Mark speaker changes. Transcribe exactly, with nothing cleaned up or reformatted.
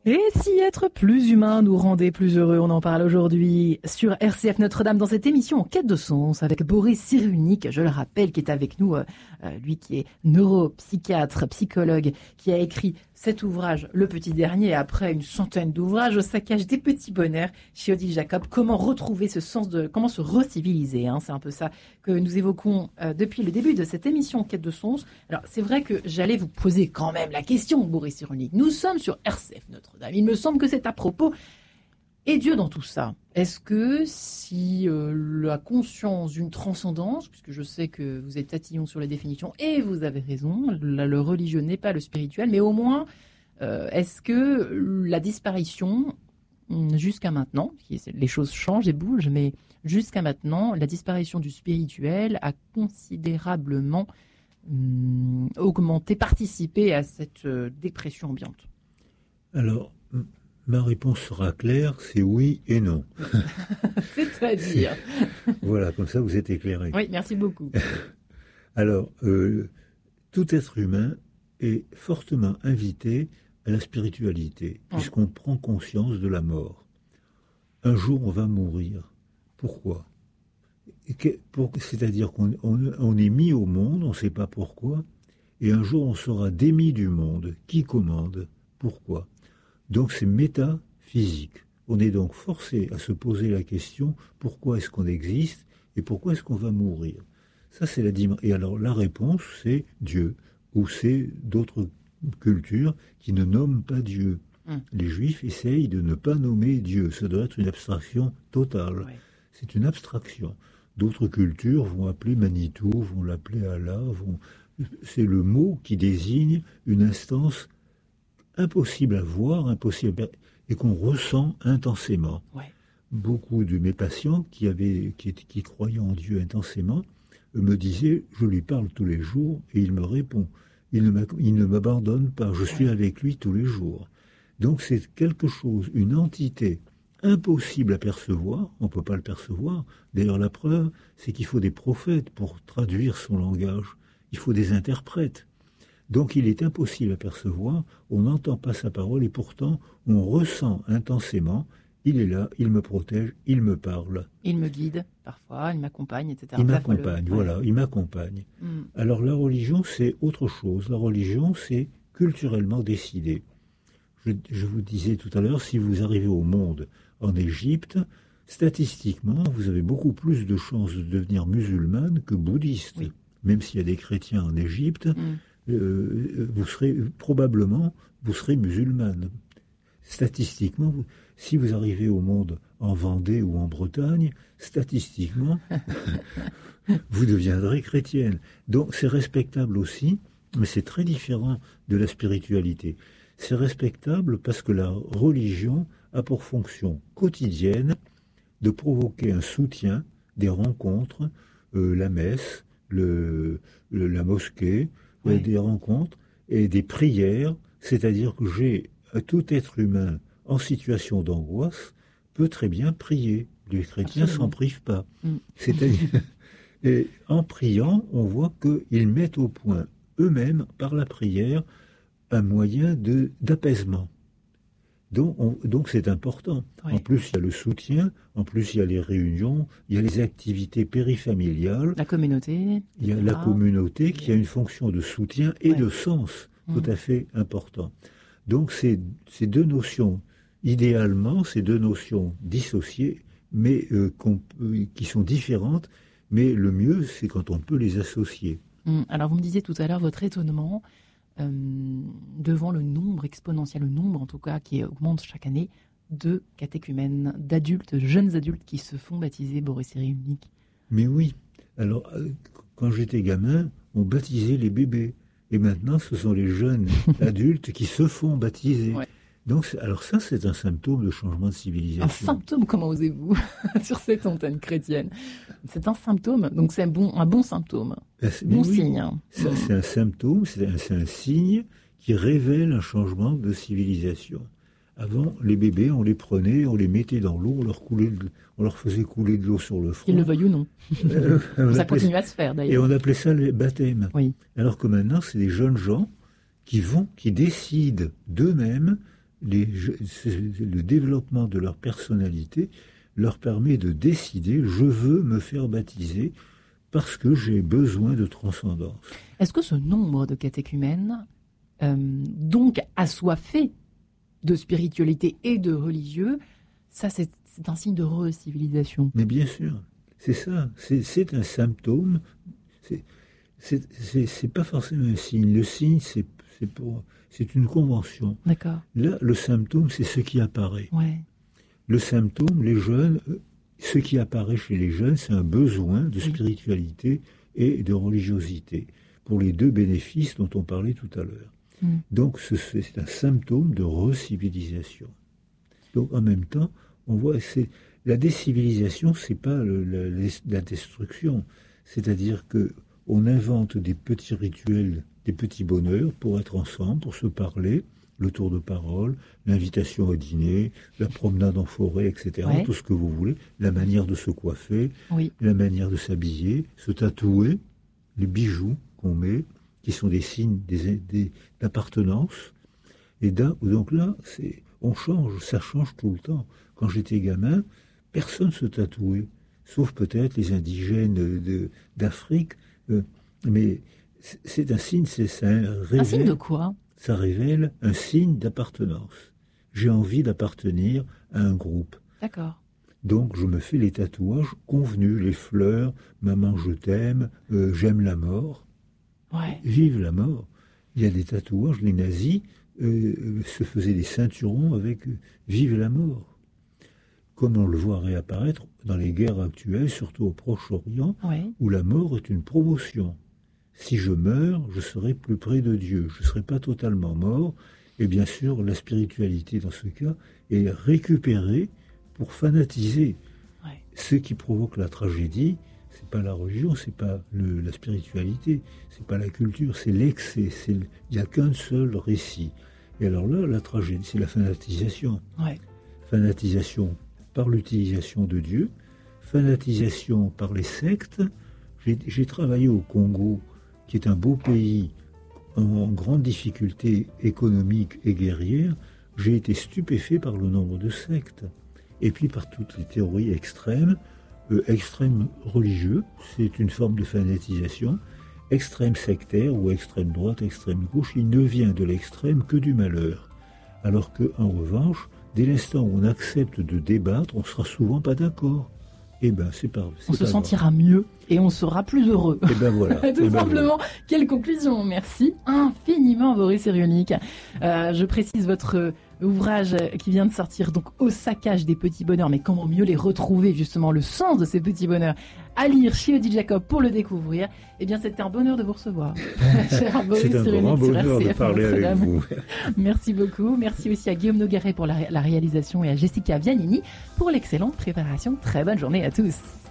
Speaker 1: Et si être plus humain nous rendait plus heureux, on en parle aujourd'hui sur R C F Notre-Dame dans cette émission En quête de sens avec Boris Cyrulnik, je le rappelle, qui est avec nous, euh, lui qui est neuropsychiatre, psychologue, qui a écrit cet ouvrage, Le Petit Dernier, après une centaine d'ouvrages au saccage des petits bonheurs chez Odile Jacob. Comment retrouver ce sens de, comment se reciviliser, hein, c'est un peu ça que nous évoquons euh, depuis le début de cette émission En quête de sens. Alors c'est vrai que j'allais vous poser quand même la question, Boris Cyrulnik. Nous sommes sur R C F Notre-Dame. Il me semble que c'est à propos. Et Dieu dans tout ça? Est-ce que si euh, la conscience d'une transcendance, puisque je sais que vous êtes tatillon sur les définitions, et vous avez raison, le, le religieux n'est pas le spirituel, mais au moins, euh, est-ce que la disparition, jusqu'à maintenant, les choses changent et bougent, mais jusqu'à maintenant, la disparition du spirituel a considérablement hum, augmenté, participé à cette euh, dépression ambiante?
Speaker 2: Alors, ma réponse sera claire, c'est oui et non.
Speaker 1: C'est-à-dire
Speaker 2: Voilà, comme ça vous êtes éclairé.
Speaker 1: Oui, merci beaucoup.
Speaker 2: Alors, euh, tout être humain est fortement invité à la spiritualité, oh. puisqu'on prend conscience de la mort. Un jour, on va mourir. Pourquoi? C'est-à-dire qu'on on, on est mis au monde, on ne sait pas pourquoi, et un jour, on sera démis du monde. Qui commande? Pourquoi? Donc c'est métaphysique. On est donc forcé à se poser la question, pourquoi est-ce qu'on existe et pourquoi est-ce qu'on va mourir? Ça c'est la dimension. Et alors la réponse c'est Dieu, ou c'est d'autres cultures qui ne nomment pas Dieu. Hum. Les Juifs essayent de ne pas nommer Dieu. Ça doit être une abstraction totale. Ouais. C'est une abstraction. D'autres cultures vont appeler Manitou, vont l'appeler Allah. Vont... C'est le mot qui désigne une instance impossible à voir, impossible à... et qu'on ressent intensément. Ouais. Beaucoup de mes patients qui, avaient, qui, qui croyaient en Dieu intensément me disaient, je lui parle tous les jours et il me répond. Il ne, il ne m'abandonne pas, je suis ouais. avec lui tous les jours. Donc c'est quelque chose, une entité impossible à percevoir, on ne peut pas le percevoir. D'ailleurs la preuve, c'est qu'il faut des prophètes pour traduire son langage. Il faut des interprètes. Donc il est impossible à percevoir, on n'entend pas sa parole et pourtant on ressent intensément, il est là, il me protège, il me parle.
Speaker 1: Il me guide parfois, il m'accompagne, et cetera.
Speaker 2: Il m'accompagne, le... voilà, ouais. il m'accompagne. Mm. Alors la religion c'est autre chose, la religion c'est culturellement décidé. Je, je vous disais tout à l'heure, si vous arrivez au monde en Égypte, statistiquement vous avez beaucoup plus de chances de devenir musulmane que bouddhiste. Oui. Même s'il y a des chrétiens en Égypte, mm. Euh, vous serez probablement vous serez musulmane. Statistiquement, vous, si vous arrivez au monde en Vendée ou en Bretagne, statistiquement, vous deviendrez chrétienne. Donc c'est respectable aussi, mais c'est très différent de la spiritualité. C'est respectable parce que la religion a pour fonction quotidienne de provoquer un soutien, des rencontres, euh, la messe, le, le, la mosquée, oui. des rencontres et des prières, c'est-à-dire que j'ai tout être humain en situation d'angoisse peut très bien prier. Les chrétiens Absolument. S'en privent pas. Mm. C'est-à-dire, et en priant, on voit qu'ils mettent au point eux-mêmes, par la prière, un moyen de, d'apaisement. Donc, on, donc c'est important. Oui. En plus, il y a le soutien, en plus, il y a les réunions, il y a les activités périfamiliales.
Speaker 1: La communauté.
Speaker 2: Il y a la communauté qui a une fonction de soutien et ouais. de sens tout mmh. à fait important. Donc, c'est ces deux notions, idéalement, ces deux notions dissociées, mais euh, euh, qui sont différentes, mais le mieux, c'est quand on peut les associer.
Speaker 1: Mmh. Alors, vous me disiez tout à l'heure votre étonnement Euh, devant le nombre exponentiel, le nombre en tout cas qui augmente chaque année de catéchumènes, d'adultes, de jeunes adultes qui se font baptiser, Boris Cyrulnik.
Speaker 2: Mais oui, alors euh, quand j'étais gamin, on baptisait les bébés. Et maintenant, ce sont les jeunes adultes qui se font baptiser. Ouais. Donc, alors ça, c'est un symptôme de changement de civilisation.
Speaker 1: Un symptôme, comment osez-vous, sur cette antenne chrétienne? C'est un symptôme, donc c'est un bon, un bon symptôme, ben, bon oui, signe.
Speaker 2: Ça, c'est un symptôme, c'est un, c'est un signe qui révèle un changement de civilisation. Avant, les bébés, on les prenait, on les mettait dans l'eau, on leur, coulait de, on leur faisait couler de l'eau sur le front.
Speaker 1: Qu'ils le veuillent ou non. Euh, ça continue à se faire, d'ailleurs.
Speaker 2: Et on appelait ça le baptême.
Speaker 1: Oui.
Speaker 2: Alors que maintenant, c'est des jeunes gens qui vont, qui décident d'eux-mêmes les, le développement de leur personnalité leur permet de décider, je veux me faire baptiser parce que j'ai besoin de transcendance.
Speaker 1: Est-ce que ce nombre de catéchumènes, euh, donc assoiffés de spiritualité et de religieux, ça c'est, c'est un signe de re-civilisation?
Speaker 2: Mais bien sûr, c'est ça, c'est, c'est un symptôme, c'est, c'est, c'est, c'est pas forcément un signe, le signe c'est, c'est, pour, c'est une convention.
Speaker 1: D'accord.
Speaker 2: Là, le symptôme c'est ce qui apparaît.
Speaker 1: Ouais.
Speaker 2: Le symptôme, les jeunes, ce qui apparaît chez les jeunes, c'est un besoin de spiritualité et de religiosité, pour les deux bénéfices dont on parlait tout à l'heure. Mm. Donc ce, c'est un symptôme de recivilisation. Donc en même temps, on voit, c'est la décivilisation, c'est pas le, la, la destruction, c'est-à-dire que on invente des petits rituels, des petits bonheurs pour être ensemble, pour se parler. Le tour de parole, l'invitation au dîner, la promenade en forêt, et cetera. Ouais. Tout ce que vous voulez, la manière de se coiffer, oui. la manière de s'habiller, se tatouer, les bijoux qu'on met, qui sont des signes des, des, d'appartenance. Et donc là, c'est, on change, ça change tout le temps. Quand j'étais gamin, personne ne se tatouait, sauf peut-être les indigènes de, d'Afrique. Euh, mais c'est un signe, c'est ça.
Speaker 1: Un signe de quoi ?
Speaker 2: Ça révèle un signe d'appartenance. J'ai envie d'appartenir à un groupe.
Speaker 1: D'accord.
Speaker 2: Donc je me fais les tatouages convenus, les fleurs, maman je t'aime, euh, j'aime la mort.
Speaker 1: Ouais.
Speaker 2: Vive la mort. Il y a des tatouages, les nazis euh, se faisaient des ceinturons avec euh, vive la mort. Comme on le voit réapparaître dans les guerres actuelles, surtout au Proche-Orient,
Speaker 1: ouais.
Speaker 2: où la mort est une promotion. Si je meurs, je serai plus près de Dieu. Je ne serai pas totalement mort. Et bien sûr, la spiritualité, dans ce cas, est récupérée pour fanatiser.
Speaker 1: Ouais.
Speaker 2: Ce qui provoque la tragédie, c'est pas la religion, c'est pas le, la spiritualité, c'est pas la culture, c'est l'excès. C'est, il n'y a qu'un seul récit. Et alors là, la tragédie, c'est la fanatisation.
Speaker 1: Ouais.
Speaker 2: Fanatisation par l'utilisation de Dieu, fanatisation par les sectes. J'ai, j'ai travaillé au Congo, qui est un beau pays en grande difficulté économique et guerrière. J'ai été stupéfait par le nombre de sectes, et puis par toutes les théories extrêmes, euh, extrême religieux, c'est une forme de fanatisation, extrême sectaire ou extrême droite, extrême gauche, il ne vient de l'extrême que du malheur. Alors que, en revanche, dès l'instant où on accepte de débattre, on ne sera souvent pas d'accord. Eh ben, c'est pas, c'est
Speaker 1: on se
Speaker 2: pas
Speaker 1: sentira
Speaker 2: grave.
Speaker 1: mieux et on sera plus heureux.
Speaker 2: Et ben voilà.
Speaker 1: Tout
Speaker 2: et ben
Speaker 1: simplement.
Speaker 2: Voilà.
Speaker 1: Quelle conclusion. Merci infiniment, Boris Cyrulnik. Euh, je précise votre ouvrage qui vient de sortir, donc Au saccage des petits bonheurs. Mais comment mieux les retrouver, justement, le sens de ces petits bonheurs, à lire chez Odile Jacob pour le découvrir. Eh bien, c'était un bonheur de vous recevoir. Cher Boris
Speaker 2: c'est un
Speaker 1: Cyrulnik,
Speaker 2: grand bonheur de parler avec vous.
Speaker 1: Merci beaucoup. Merci aussi à Guillaume Nogaret pour la, la réalisation et à Jessica Vianini pour l'excellente préparation. Très bonne journée à tous.